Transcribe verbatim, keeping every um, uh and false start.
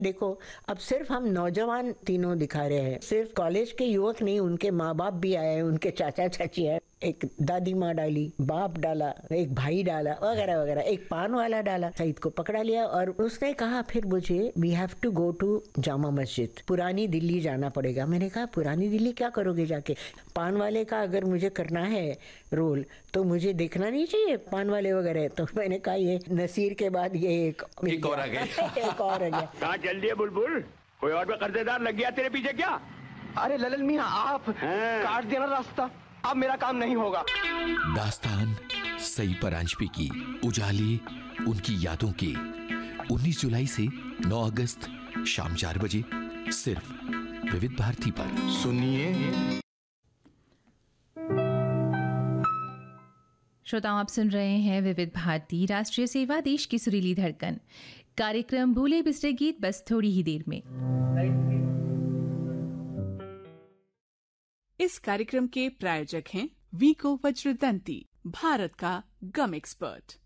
देखो, अब सिर्फ हम नौजवान तीनों दिखा रहे हैं, सिर्फ कॉलेज के युवक नहीं, उनके माँ बाप भी आए, उनके चाचा चाची आए, एक दादी माँ डाली, बाप डाला, एक भाई डाला, वगैरह वगैरह, एक पान वाला डाला। सईद को पकड़ा लिया और उसने कहा फिर मुझे we have to go to Jama Masjid, पुरानी दिल्ली जाना पड़ेगा। मैंने कहा पुरानी दिल्ली क्या करोगे जाके? पान वाले का अगर मुझे करना है रोल तो मुझे देखना नहीं चाहिए पान वाले वगैरह? तो मैंने कहा ये नसीर के बाद ये एक एक और आ गया। एक और आ गया। कहाँ चल दिए बुलबुल? कोई और भी कर्जेदार लग गया तेरे पीछे क्या? अरे ललन मियां, आप काट देना रास्ता, अब मेरा काम नहीं होगा। दास्तान सई परांजपे की उजाली उनकी यादों की उन्नीस जुलाई से नौ अगस्त शाम चार बजे सिर्फ विविध भारती पर सुनिए। श्रोताओं, आप सुन रहे हैं विविध भारती राष्ट्रीय सेवा, देश की सुरीली धड़कन। कार्यक्रम भूले बिसरे गीत बस थोड़ी ही देर में। इस कार्यक्रम के प्रायोजक हैं वीको वज्रदंती, भारत का गम एक्सपर्ट।